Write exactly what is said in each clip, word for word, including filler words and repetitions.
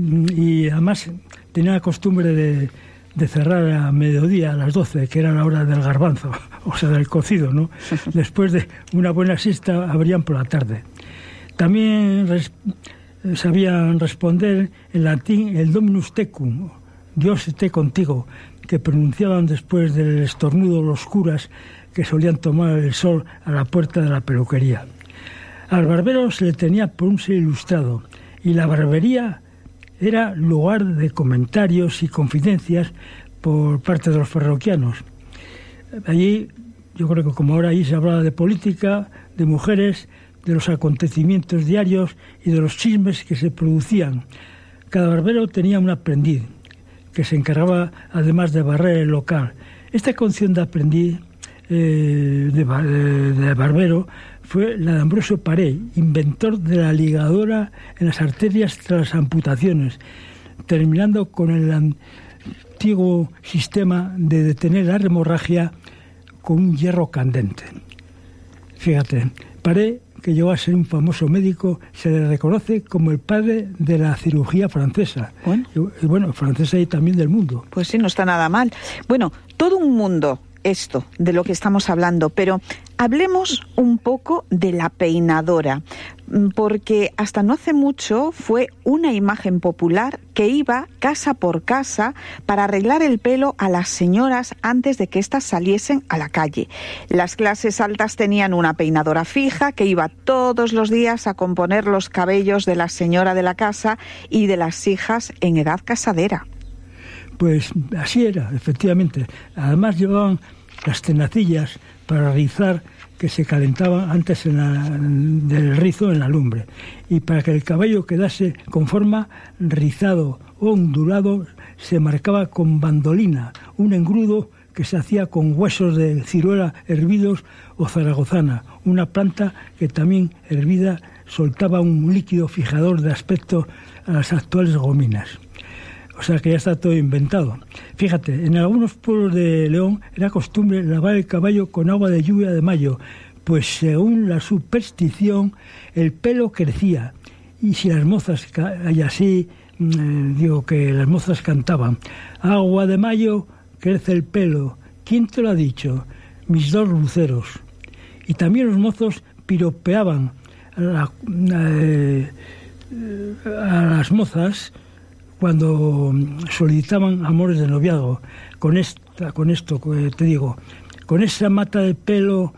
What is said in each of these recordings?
y además tenía la costumbre de, de cerrar a mediodía, a las doce, que era la hora del garbanzo, o sea, del cocido, ¿no? Después de una buena siesta, abrían por la tarde. También res, sabían responder en latín el Dominus tecum, Dios esté contigo, que pronunciaban después del estornudo los curas que solían tomar el sol a la puerta de la peluquería. Al barbero se le tenía por un ser ilustrado, y la barbería era lugar de comentarios y confidencias por parte de los parroquianos. Allí, yo creo que como ahora allí se hablaba de política, de mujeres, de los acontecimientos diarios y de los chismes que se producían. Cada barbero tenía un aprendiz, que se encargaba además de barrer el local. Esta condición de aprendiz eh, de, de, de barbero fue la de Ambrosio Paré, inventor de la ligadora en las arterias tras las amputaciones, terminando con el antiguo sistema de detener la hemorragia con un hierro candente. Fíjate, Paré, que llegó a ser un famoso médico, se le reconoce como el padre de la cirugía francesa. Bueno, y, y bueno, francesa y también del mundo. Pues sí, no está nada mal. Bueno, todo un mundo esto de lo que estamos hablando, pero hablemos un poco de la peinadora, porque hasta no hace mucho fue una imagen popular que iba casa por casa para arreglar el pelo a las señoras antes de que éstas saliesen a la calle. Las clases altas tenían una peinadora fija que iba todos los días a componer los cabellos de la señora de la casa y de las hijas en edad casadera. Pues así era, efectivamente. Además llevaban las tenacillas para rizar que se calentaban antes en la, del rizo en la lumbre. Y para que el cabello quedase con forma rizado o ondulado, se marcaba con bandolina, un engrudo que se hacía con huesos de ciruela hervidos o zaragozana, una planta que también hervida soltaba un líquido fijador de aspecto a las actuales gominas. O sea que ya está todo inventado. Fíjate, en algunos pueblos de León era costumbre lavar el caballo con agua de lluvia de mayo, pues según la superstición el pelo crecía. Y si las mozas, y así eh, digo que las mozas cantaban, agua de mayo crece el pelo, ¿quién te lo ha dicho? Mis dos luceros. Y también los mozos piropeaban a, la, eh, a las mozas cuando solicitaban amores de noviazgo, con esta, con esto que te digo, con esa mata de pelo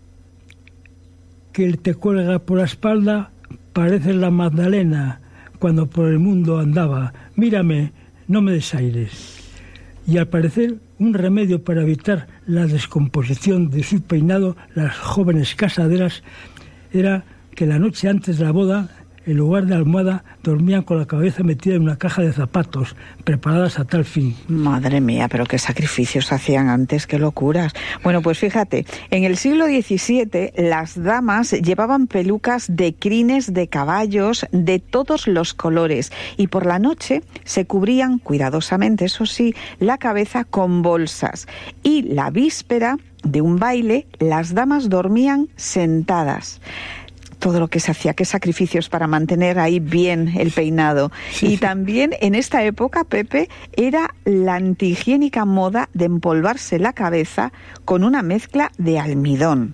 que te cuelga por la espalda, pareces la Magdalena cuando por el mundo andaba. Mírame, no me desaires. Y al parecer un remedio para evitar la descomposición de su peinado, las jóvenes casaderas, era que la noche antes de la boda, en lugar de almohada, dormían con la cabeza metida en una caja de zapatos, preparadas a tal fin. Madre mía, pero qué sacrificios hacían antes, qué locuras. Bueno, pues fíjate, en el siglo diecisiete las damas llevaban pelucas de crines de caballos de todos los colores y por la noche se cubrían cuidadosamente, eso sí, la cabeza con bolsas. Y la víspera de un baile, las damas dormían sentadas. Todo lo que se hacía, qué sacrificios para mantener ahí bien el peinado. Sí. Y también en esta época, Pepe, era la antihigiénica moda de empolvarse la cabeza con una mezcla de almidón.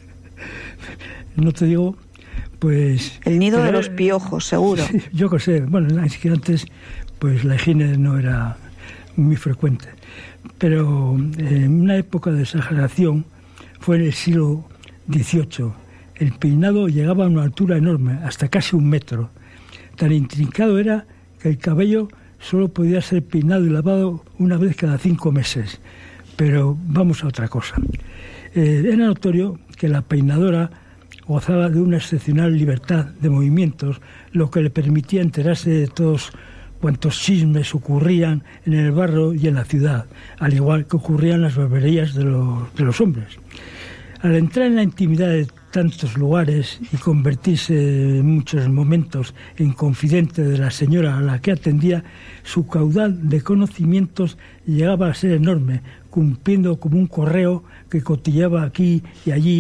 No te digo, pues... El nido de los piojos, seguro. Sí, yo qué sé, bueno, es que antes pues la higiene no era muy frecuente. Pero en una época de exageración fue en el siglo dieciocho. El peinado llegaba a una altura enorme, hasta casi un metro. Tan intrincado era que el cabello solo podía ser peinado y lavado una vez cada cinco meses. Pero vamos a otra cosa. Eh, era notorio que la peinadora gozaba de una excepcional libertad de movimientos, lo que le permitía enterarse de todos cuantos chismes ocurrían en el barrio y en la ciudad, al igual que ocurrían en las barberías de los, de los hombres. Al entrar en la intimidad de tantos lugares y convertirse en muchos momentos en confidente de la señora a la que atendía, su caudal de conocimientos llegaba a ser enorme, cumpliendo como un correo que cotilleaba aquí y allí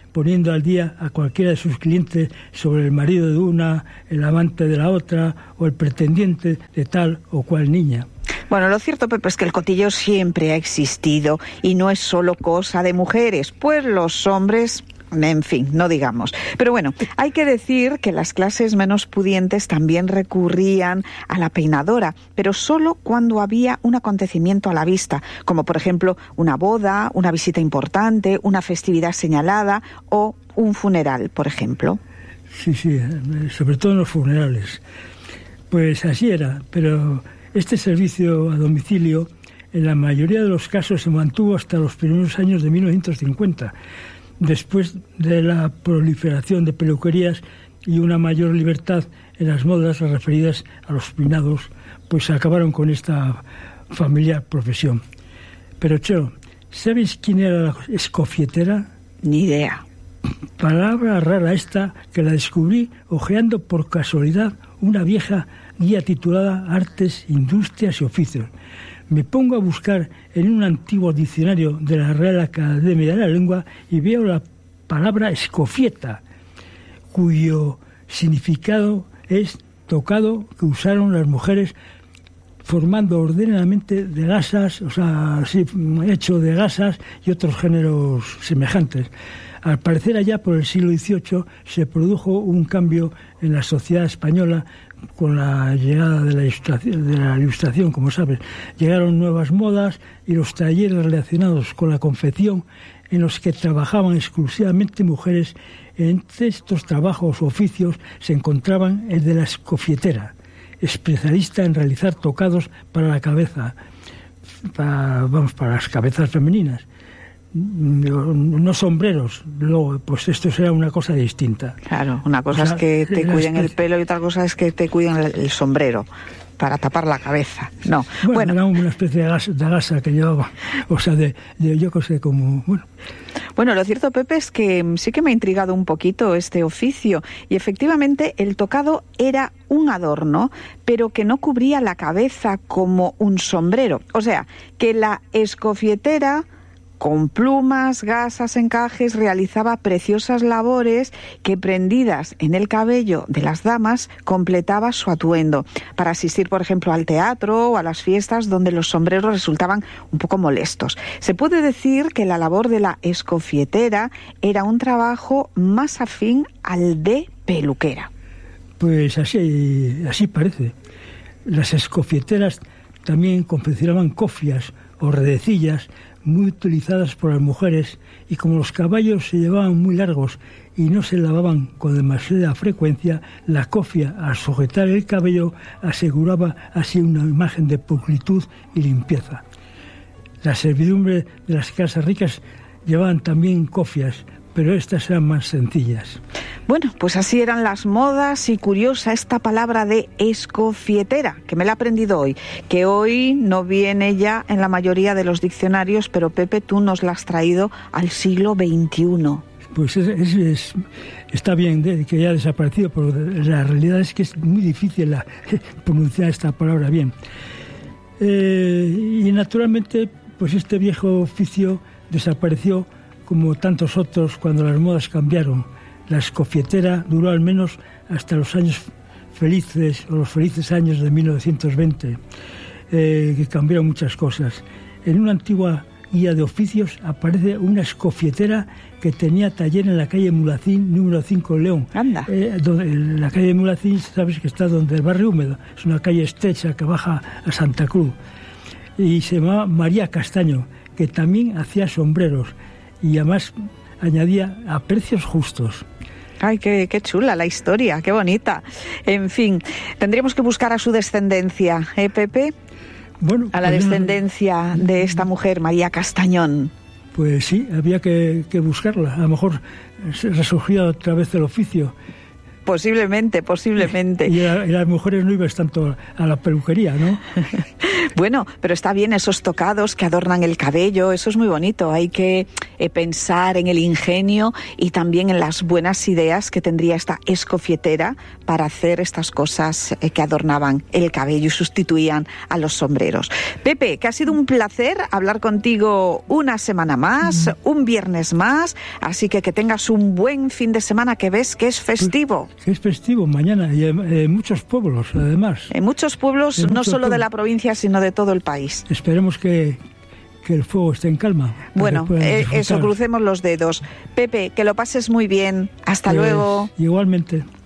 poniendo al día a cualquiera de sus clientes sobre el marido de una, el amante de la otra o el pretendiente de tal o cual niña. Bueno, lo cierto, Pepe, es que el cotilleo siempre ha existido y no es solo cosa de mujeres, pues los hombres... En fin, no digamos. Pero bueno, hay que decir que las clases menos pudientes también recurrían a la peinadora, pero solo cuando había un acontecimiento a la vista, como por ejemplo una boda, una visita importante, una festividad señalada o un funeral, por ejemplo. Sí, sí, sobre todo en los funerales. Pues así era, pero este servicio a domicilio en la mayoría de los casos se mantuvo hasta los primeros años de mil novecientos cincuenta. Después de la proliferación de peluquerías y una mayor libertad en las modas referidas a los peinados, pues se acabaron con esta familiar profesión. Pero, Cheo, ¿sabes quién era la escofietera? Ni idea. Palabra rara esta que la descubrí hojeando por casualidad una vieja guía titulada Artes, Industrias y Oficios. Me pongo a buscar en un antiguo diccionario de la Real Academia de la Lengua y veo la palabra escofieta, cuyo significado es tocado que usaron las mujeres formando ordenadamente de gasas, o sea, así, hecho de gasas y otros géneros semejantes. Al parecer allá por el siglo dieciocho se produjo un cambio en la sociedad española con la llegada de la ilustración, de la ilustración, como sabes. Llegaron nuevas modas y los talleres relacionados con la confección en los que trabajaban exclusivamente mujeres. Entre estos trabajos o oficios se encontraban el de la escofietera, especialista en realizar tocados para la cabeza, para, vamos, para las cabezas femeninas. No sombreros, luego, pues esto será una cosa distinta. Claro, una cosa o sea, es que te cuiden el pelo y otra cosa es que te cuiden el, el sombrero para tapar la cabeza. No, bueno, bueno. Era una especie de gasa, de gasa que llevaba, o sea, de, de yo que sé, como, bueno. Bueno, lo cierto, Pepe, es que sí que me ha intrigado un poquito este oficio y efectivamente el tocado era un adorno, pero que no cubría la cabeza como un sombrero. O sea, que la escofietera, con plumas, gasas, encajes, realizaba preciosas labores que, prendidas en el cabello de las damas, completaba su atuendo para asistir, por ejemplo, al teatro o a las fiestas donde los sombreros resultaban un poco molestos. Se puede decir que la labor de la escofietera era un trabajo más afín al de peluquera. Pues así, así parece. Las escofieteras también confeccionaban cofias o redecillas muy utilizadas por las mujeres, y como los caballos se llevaban muy largos y no se lavaban con demasiada frecuencia, la cofia, al sujetar el cabello, aseguraba así una imagen de pulcritud y limpieza. La servidumbre de las casas ricas llevaban también cofias, pero estas eran más sencillas. Bueno, pues así eran las modas, y curiosa esta palabra de escofietera, que me la he aprendido hoy, que hoy no viene ya en la mayoría de los diccionarios, pero Pepe, tú nos la has traído al siglo veintiuno. Pues es, es, es, está bien de, que haya desaparecido, pero la realidad es que es muy difícil la, pronunciar esta palabra bien. Eh, y naturalmente, pues este viejo oficio desapareció como tantos otros cuando las modas cambiaron. La escofietera duró al menos hasta los años felices, o los felices años de mil novecientos veinte, eh, que cambiaron muchas cosas. En una antigua guía de oficios aparece una escofietera que tenía taller en la calle Mulhacín, número cinco, en León. Anda. Eh, donde, en la calle Mulhacín, sabes que está donde el barrio húmedo, es una calle estrecha que baja a Santa Cruz. Y se llamaba María Castaño, que también hacía sombreros, y además añadía a precios justos. Ay, qué, qué chula la historia, qué bonita. En fin, tendríamos que buscar a su descendencia, ¿eh, Pepe? Bueno, a la pues descendencia no, de esta mujer, María Castañón. Pues sí, había que, que buscarla. A lo mejor resurgía otra vez el oficio. Posiblemente, posiblemente. Y, y, a, y las mujeres no ibas tanto a la peluquería, ¿no? Bueno, pero está bien esos tocados que adornan el cabello, eso es muy bonito. Hay que eh, pensar en el ingenio y también en las buenas ideas que tendría esta escofietera para hacer estas cosas eh, que adornaban el cabello y sustituían a los sombreros. Pepe, que ha sido un placer hablar contigo una semana más, mm. un viernes más, así que que tengas un buen fin de semana, que ves que es festivo. Pues, que es festivo mañana y en, en muchos pueblos, además. En muchos pueblos, en no solo pueblos. de la provincia, sino de todo el país. Esperemos que, que el fuego esté en calma. Bueno, eh, eso, crucemos los dedos. Pepe, que lo pases muy bien. Hasta pues, luego. Igualmente.